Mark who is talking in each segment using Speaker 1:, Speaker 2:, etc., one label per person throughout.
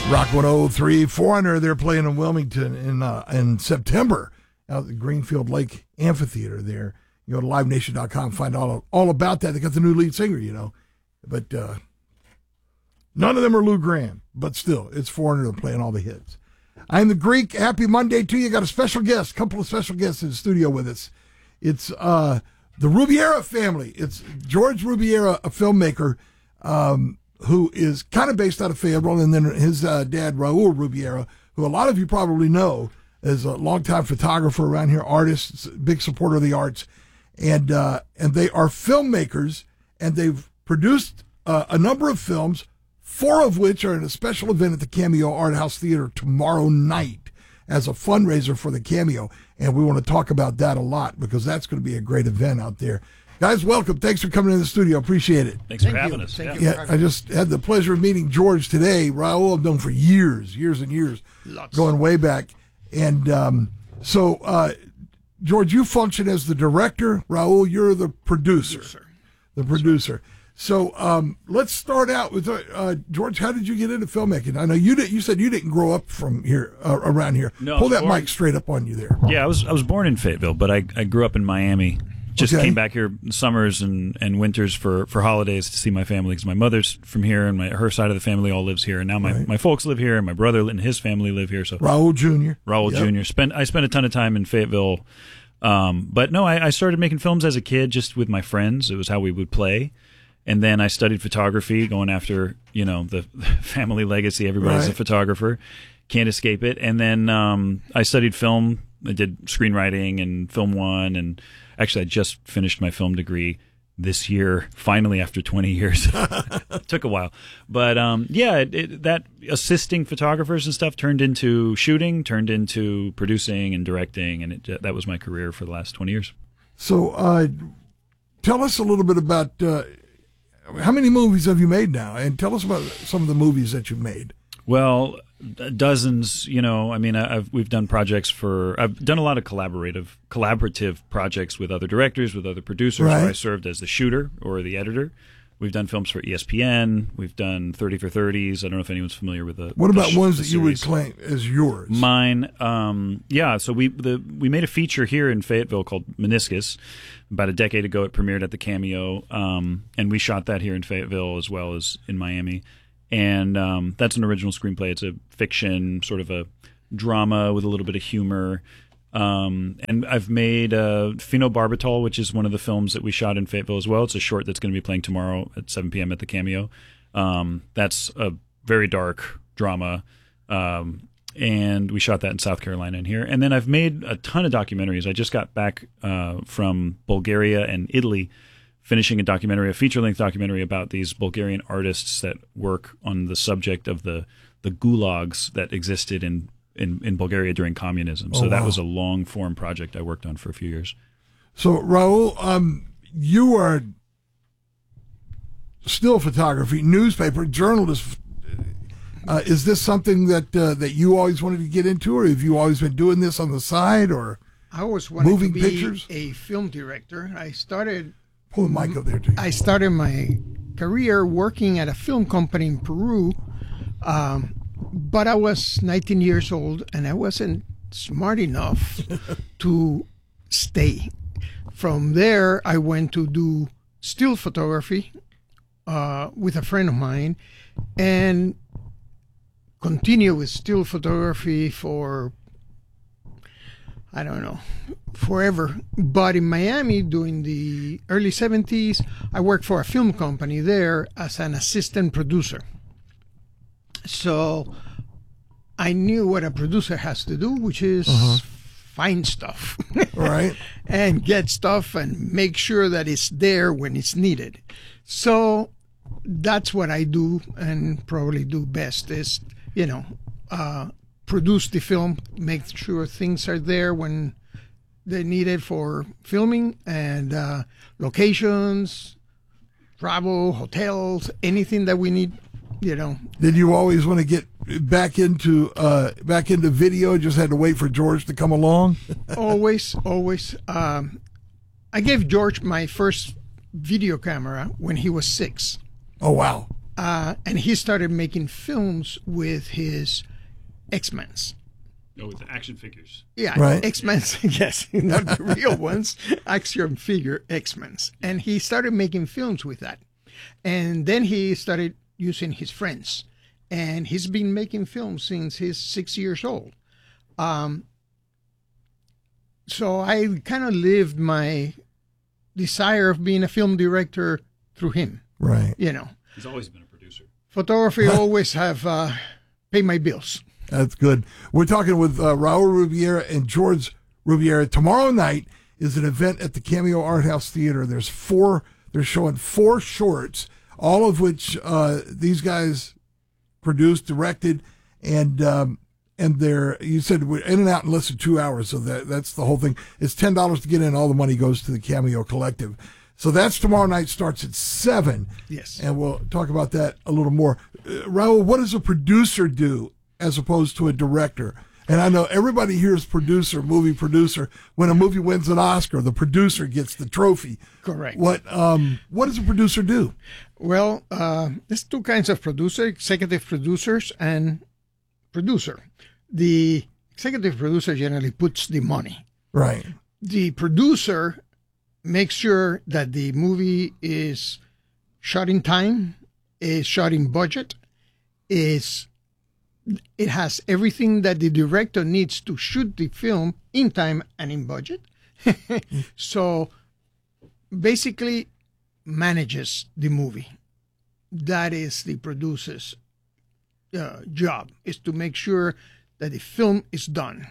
Speaker 1: Rock 103, Foreigner. They're playing in Wilmington in September out at the Greenfield Lake Amphitheater there. You go to livenation.com, find all about that. They got the new lead singer, you know. But none of them are Lou Gramm. But still, it's Foreigner. They're playing all the hits. I'm the Greek. Happy Monday to you. Got a special guest, a couple of special guests in the studio with us. It's the Rubiera family. It's George Rubiera, a filmmaker who is kind of based out of Fayetteville, and then his dad, Raul Rubiera, who a lot of you probably know is a longtime photographer around here, artist, big supporter of the arts, and they are filmmakers, and they've produced a number of films, 4 of which are in a special event at the Cameo Art House Theater tomorrow night as a fundraiser for the Cameo, and we want to talk about that a lot because that's going to be a great event out there. Guys, welcome. Thanks for coming in the studio. Appreciate it.
Speaker 2: Thanks for having us.
Speaker 1: Yeah, I just had the pleasure of meeting George today. Raul I've known for years and years, going way back. And so, George, you function as the director. Raul, you're the producer. The producer. So let's start out with George. How did you get into filmmaking? I know you said you didn't grow up from here, around here.
Speaker 2: No,
Speaker 1: pull that mic straight up on you there.
Speaker 2: Yeah, I was born in Fayetteville, but I grew up in Miami. Just came back here summers and winters for holidays to see my family because my mother's from here and her side of the family all lives here. And now my folks live here and my brother and his family live here. So
Speaker 1: Raul Jr.
Speaker 2: I spent a ton of time in Fayetteville. But no, I started making films as a kid just with my friends. It was how we would play. And then I studied photography, going after, the family legacy. Everybody's a photographer. Can't escape it. And then I studied film. I did screenwriting and Film One, and actually I just finished my film degree this year, finally after 20 years. It took a while. But that assisting photographers and stuff turned into shooting, turned into producing and directing, and that was my career for the last 20 years.
Speaker 1: So tell us a little bit about how many movies have you made now? And tell us about some of the movies that you've made.
Speaker 2: Well, dozens, we've done projects I've done a lot of collaborative projects with other directors, with other producers, where I served as the shooter or the editor. We've done films for ESPN. We've done 30 for 30s. I don't know if anyone's familiar with
Speaker 1: What about ones that you would claim as yours?
Speaker 2: Mine, so we made a feature here in Fayetteville called Meniscus. About a decade ago, it premiered at the Cameo, and we shot that here in Fayetteville as well as in Miami. And that's an original screenplay. It's a fiction, sort of a drama with a little bit of humor. And I've made Phenobarbital, which is one of the films that we shot in Fayetteville as well. It's a short that's going to be playing tomorrow at 7 p.m. at the Cameo. That's a very dark drama. And we shot that in South Carolina and here. And then I've made a ton of documentaries. I just got back from Bulgaria and Italy, finishing a feature-length documentary about these Bulgarian artists that work on the subject of the gulags that existed in Bulgaria during communism. So that was a long-form project I worked on for a few years. So,
Speaker 1: Raul, you are still photography, newspaper, journalist. Is this something that you always wanted to get into, or have you always been doing this on the side, or
Speaker 3: I always wanted to be
Speaker 1: pictures?
Speaker 3: A film director. I started...
Speaker 1: Pull the mic up there, too.
Speaker 3: I started my career working at a film company in Peru, but I was 19 years old, and I wasn't smart enough to stay. From there, I went to do still photography with a friend of mine, and continue with still photography for, I don't know, forever. But in Miami, during the early 70s, I worked for a film company there as an assistant producer. So I knew what a producer has to do, which is find stuff.
Speaker 1: Right.
Speaker 3: And get stuff and make sure that it's there when it's needed. So that's what I do and probably do best is, produce the film, make sure things are there when they need it for filming, and locations, travel, hotels, anything that we need,
Speaker 1: Did you always want to get back into video? Just had to wait for George to come along?
Speaker 3: Always. I gave George my first video camera when he was 6.
Speaker 1: Oh, wow.
Speaker 3: And he started making films with his X-Men.
Speaker 2: Oh, with the action figures.
Speaker 3: Yeah,
Speaker 1: right.
Speaker 3: X-Men, yes, not the real ones, action figure X-Men. And he started making films with that. And then he started using his friends. And he's been making films since he's 6 years old. So I kind of lived my desire of being a film director through him.
Speaker 1: Right.
Speaker 3: You know,
Speaker 2: He's always been a producer.
Speaker 3: photography always have paid my bills.
Speaker 1: That's good. We're talking with Raul Rubiera and George Rubiera. Tomorrow night is an event at the Cameo Art House Theater. They're showing 4 shorts, all of which these guys produced, directed, and you said we're in and out in less than 2 hours, so that's the whole thing. It's $10 to get in. All the money goes to the Cameo Collective. So that's tomorrow night, starts at 7.
Speaker 3: Yes.
Speaker 1: And we'll talk about that a little more. Raul, what does a producer do as opposed to a director? And I know everybody hears producer, movie producer. When a movie wins an Oscar, the producer gets the trophy.
Speaker 3: Correct.
Speaker 1: What does a producer do?
Speaker 3: Well, there's 2 kinds of producer, executive producers and producer. The executive producer generally puts the money.
Speaker 1: Right.
Speaker 3: The producer makes sure that the movie is shot in time, is shot in budget, it has everything that the director needs to shoot the film in time and in budget. So basically manages the movie. That is the producer's job, is to make sure that the film is done.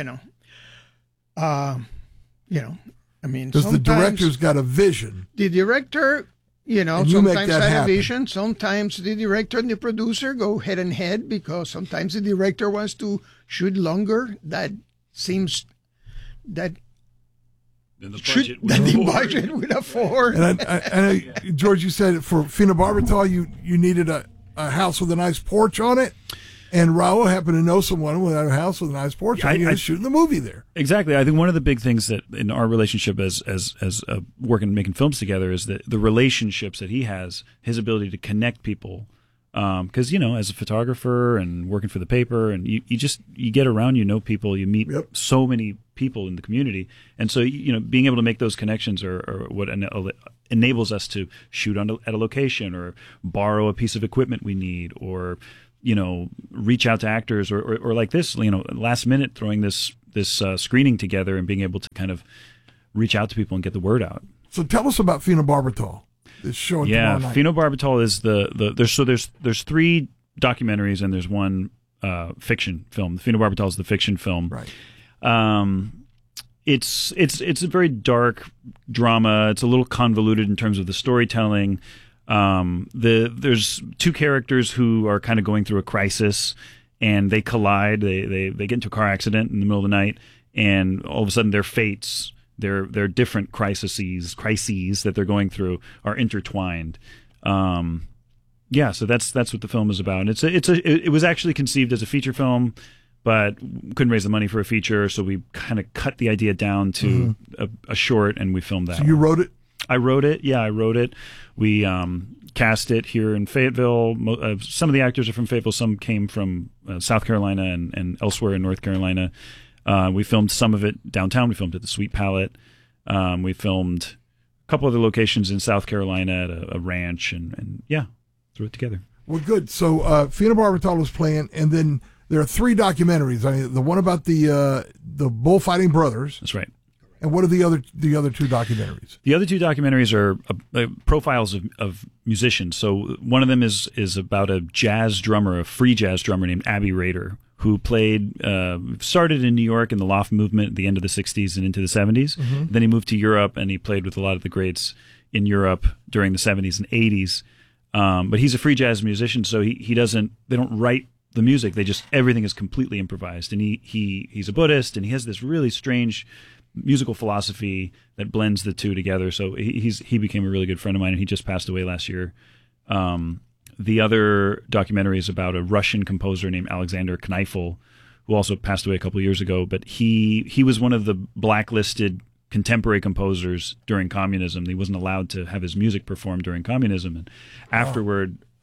Speaker 3: I mean,
Speaker 1: Because the director's got a vision.
Speaker 3: The director,
Speaker 1: you
Speaker 3: sometimes
Speaker 1: make that
Speaker 3: have
Speaker 1: happen.
Speaker 3: a vision. Sometimes the director and the producer go head and head because sometimes the director wants to shoot longer. That seems that
Speaker 2: Then the
Speaker 3: should,
Speaker 2: budget
Speaker 3: that the
Speaker 2: would
Speaker 3: budget would afford.
Speaker 1: And I George, you said for phenobarbital, you needed a house with a nice porch on it. And Raul happened to know someone with a house with a nice porch. And he was shooting the movie there.
Speaker 2: Exactly. I think one of the big things that in our relationship as working making films together is that the relationships that he has, his ability to connect people. Because as a photographer and working for the paper, and you get around, people, you meet so many people in the community, and so being able to make those connections are what enables us to shoot at a location or borrow a piece of equipment we need, or reach out to actors, or like this, last minute throwing this screening together and being able to kind of reach out to people and get the word out.
Speaker 1: So tell us about phenobarbital. This show tomorrow night.
Speaker 2: Phenobarbital is there's 3 documentaries and there's 1 fiction film. The Phenobarbital is the fiction film.
Speaker 1: Right.
Speaker 2: It's a very dark drama. It's a little convoluted in terms of the storytelling. There's 2 characters who are kind of going through a crisis, and they collide. They get into a car accident in the middle of the night, and all of a sudden their fates, their different crises that they're going through are intertwined. So that's what the film is about. And it was actually conceived as a feature film, but couldn't raise the money for a feature, so we kind of cut the idea down to a short, and we filmed that.
Speaker 1: So you wrote it?
Speaker 2: I wrote it. Yeah, I wrote it. We cast it here in Fayetteville. Some of the actors are from Fayetteville. Some came from South Carolina and elsewhere in North Carolina. We filmed some of it downtown. We filmed at the Sweet Palette. We filmed a couple other locations in South Carolina at a ranch, and threw it together.
Speaker 1: Well, good. So phenobarbital is playing, and then there are 3 documentaries. I mean, the one about the bullfighting brothers.
Speaker 2: That's right.
Speaker 1: And what are the other 2 documentaries?
Speaker 2: The other 2 documentaries are profiles of musicians. So one of them is about a free jazz drummer named Abby Rader, who started in New York in the loft movement at the end of the 60s and into the 70s. Mm-hmm. Then he moved to Europe, and he played with a lot of the greats in Europe during the 70s and 80s. But he's a free jazz musician, so they don't write the music. Everything is completely improvised. And he's a Buddhist, and he has this really strange musical philosophy that blends the 2 together. So he became a really good friend of mine, and he just passed away last year. The other documentary is about a Russian composer named Alexander Kneifel, who also passed away a couple of years ago. But he was one of the blacklisted contemporary composers during communism. He wasn't allowed to have his music performed during communism. And afterward,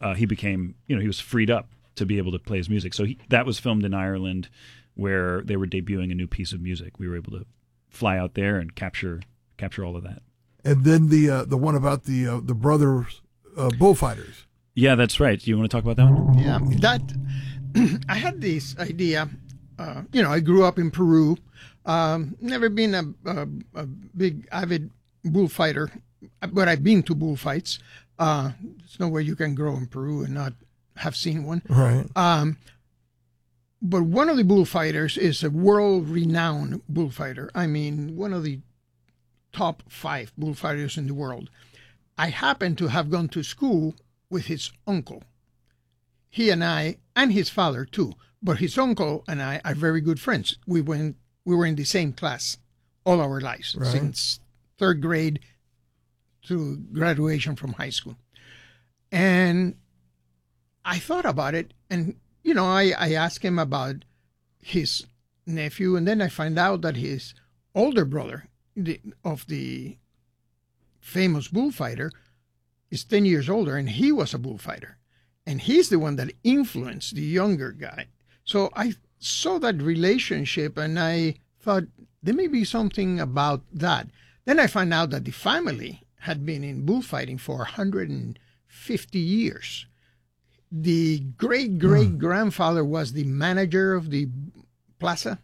Speaker 2: he became, he was freed up to be able to play his music. So that was filmed in Ireland, where they were debuting a new piece of music. We were able to fly out there and capture all of that.
Speaker 1: And then the one about the brothers bullfighters.
Speaker 2: Yeah, that's right. Do you want to talk about that one?
Speaker 3: Yeah, that I had this idea. I grew up in Peru. Never been a big avid bullfighter, but I've been to bullfights. There's nowhere you can grow in Peru and not have seen one.
Speaker 1: Right.
Speaker 3: But one of the bullfighters is a world-renowned bullfighter. I mean, one of the top 5 bullfighters in the world. I happen to have gone to school with his uncle. He and I, and his father too, but his uncle and I are very good friends. We were in the same class all our lives,
Speaker 1: right,
Speaker 3: since 3rd grade to graduation from high school. And I thought about it, and I asked him about his nephew, and then I find out that his older brother of the famous bullfighter is 10 years older, and he was a bullfighter. And he's the one that influenced the younger guy. So I saw that relationship, and I thought there may be something about that. Then I found out that the family had been in bullfighting for 150 years. The great-great-grandfather was the manager of the plaza.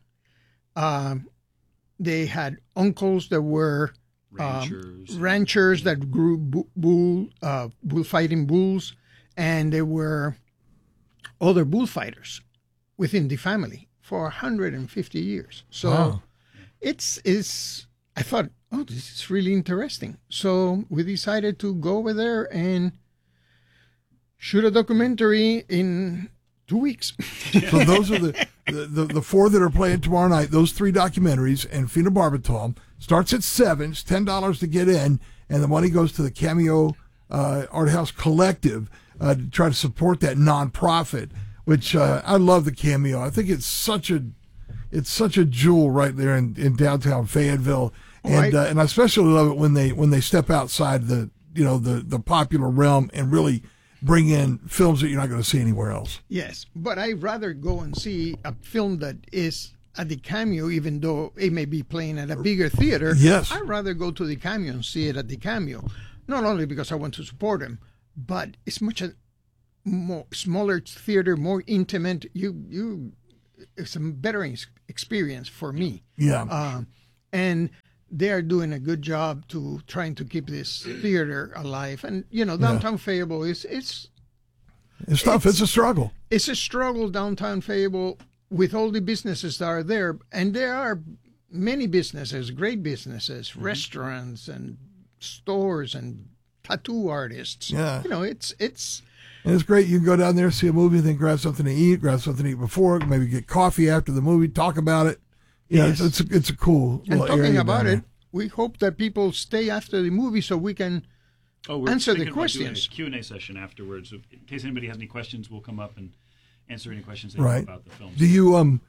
Speaker 3: They had uncles that were ranchers that grew bullfighting bulls, and there were other bullfighters within the family for 150 years. So
Speaker 1: wow,
Speaker 3: it's I thought, oh, this is really interesting. So we decided to go over there and shoot a documentary in 2 weeks.
Speaker 1: So those are the 4 that are playing tomorrow night. Those 3 documentaries, and phenobarbital starts at $7. It's $10 to get in, and the money goes to the Cameo Art House Collective to try to support that nonprofit. Which I love the Cameo. I think it's such a jewel right there in downtown Fayetteville, and I especially love it when they step outside the popular realm and really bring in films that you're not going to see anywhere else.
Speaker 3: Yes, but I'd rather go and see a film that is at the Cameo, even though it may be playing at a bigger theater.
Speaker 1: Yes.
Speaker 3: I'd rather go to the Cameo and see it at the Cameo, not only because I want to support him, but it's much a more smaller theater, more intimate. It's a better experience for me.
Speaker 1: Yeah.
Speaker 3: And they are doing a good job to trying to keep this theater alive. And downtown Fayetteville it's
Speaker 1: tough. It's a struggle.
Speaker 3: It's a struggle downtown Fayetteville with all the businesses that are there, and there are many businesses, great businesses, restaurants and stores and tattoo artists.
Speaker 1: Yeah.
Speaker 3: It's
Speaker 1: And it's great. You can go down there, see a movie, then grab something to eat before, maybe get coffee after the movie, talk about it.
Speaker 3: Yes.
Speaker 1: It's a cool
Speaker 3: and
Speaker 1: little
Speaker 3: talking
Speaker 1: area
Speaker 3: about
Speaker 1: down
Speaker 3: it, we hope that people stay after the movie so we can answer the questions.
Speaker 2: Q&A session afterwards. In case anybody has any questions, we'll come up and answer any questions they
Speaker 1: right.
Speaker 2: have about the film.
Speaker 1: Do you,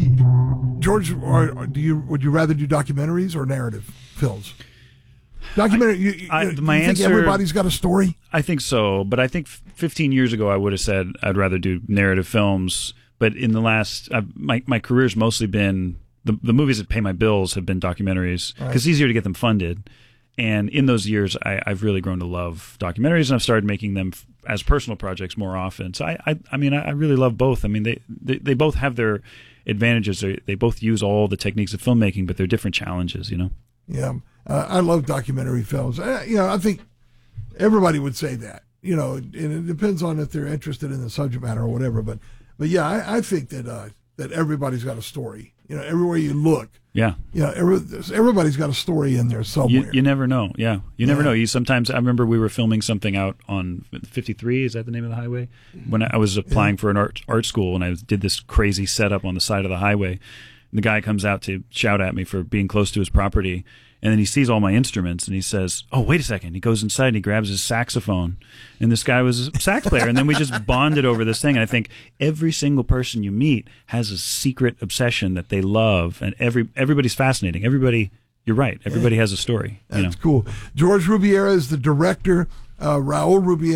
Speaker 1: George, would you rather do documentaries or narrative films? Documentary. You think everybody's got a story?
Speaker 2: I think so, but I think 15 years ago I would have said I'd rather do narrative films. But in the last, my career's mostly been the movies that pay my bills have been documentaries because it's easier to get them funded. And in those years, I've really grown to love documentaries, and I've started making them as personal projects more often. So I mean, I really love both. I mean, they both have their advantages. They both use all the techniques of filmmaking, but they're different challenges.
Speaker 1: Yeah. I love documentary films. I think everybody would say that, and it depends on if they're interested in the subject matter or whatever. But yeah, I think that everybody's got a story. Everywhere you look.
Speaker 2: Yeah.
Speaker 1: Everybody's got a story in there somewhere.
Speaker 2: You never know. Yeah. You never know. Sometimes I remember we were filming something out on 53. Is that the name of the highway? When I was applying for an art school, and I did this crazy setup on the side of the highway. And the guy comes out to shout at me for being close to his property. And then he sees all my instruments, and he says, "Oh, wait a second." He goes inside and he grabs his saxophone. And this guy was a sax player. And then we just bonded over this thing. And I think every single person you meet has a secret obsession that they love. And everybody's fascinating. Everybody, you're right. Everybody has a story.
Speaker 1: That's cool. George Rubiera is the director. Raul Rubiera,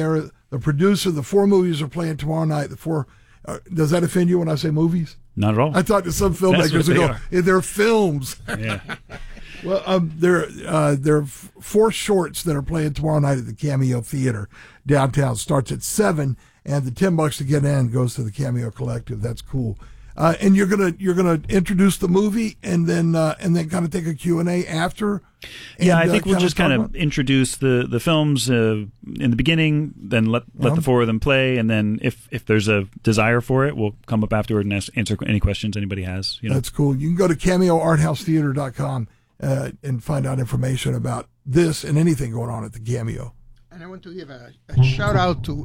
Speaker 1: the producer. The 4 movies are playing tomorrow night. Does that offend you when I say movies?
Speaker 2: Not at all.
Speaker 1: I talked to some filmmakers who go, they're films.
Speaker 2: Yeah.
Speaker 1: Well, there are 4 shorts that are playing tomorrow night at the Cameo Theater downtown. Starts at 7, and the $10 to get in goes to the Cameo Collective. That's cool. And you're gonna introduce the movie and then kind of take a Q&A after.
Speaker 2: Yeah, I think we'll just kind of introduce the films in the beginning, then let the 4 of them play, and then if there's a desire for it, we'll come up afterward and answer any questions anybody has.
Speaker 1: That's cool. You can go to CameoArthouseTheater.com and find out information about this and anything going on at the Cameo.
Speaker 3: And I want to give a shout out to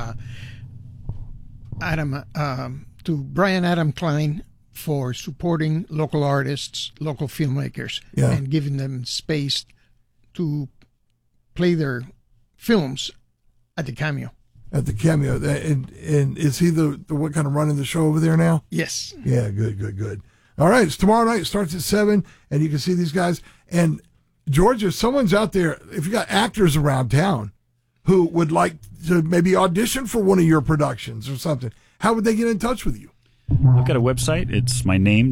Speaker 3: Brian Adam Klein for supporting local artists, local filmmakers, and giving them space to play their films at the Cameo.
Speaker 1: At the Cameo. And is he the one kind of running the show over there now?
Speaker 3: Yes.
Speaker 1: Yeah, good. All right, it's tomorrow night. It starts at 7, and you can see these guys. And, George, if someone's out there, if you got actors around town who would like to maybe audition for one of your productions or something, how would they get in touch with you?
Speaker 2: I've got a website. It's my name,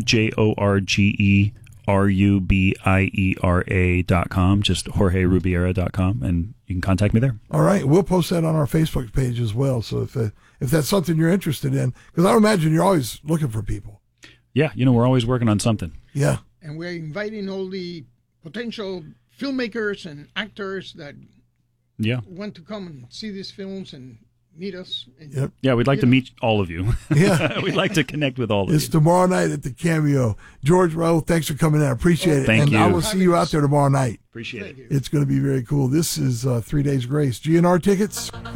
Speaker 2: JorgeRubiera.com, just JorgeRubiera.com, and you can contact me there.
Speaker 1: All right. We'll post that on our Facebook page as well. So if that's something you're interested in, because I imagine you're always looking for people.
Speaker 2: Yeah, we're always working on something.
Speaker 1: Yeah.
Speaker 3: And we're inviting all the potential filmmakers and actors that want to come and see these films and meet us. And,
Speaker 2: Yeah, we'd like to meet all of you.
Speaker 1: Yeah.
Speaker 2: We'd like to connect with all of you.
Speaker 1: It's tomorrow night at the Cameo. George, Raul, thanks for coming in. I appreciate it.
Speaker 2: Thank you.
Speaker 1: I will see you out there tomorrow night.
Speaker 2: Appreciate it.
Speaker 1: It's going to be very cool. This is 3 Days Grace. GNR tickets.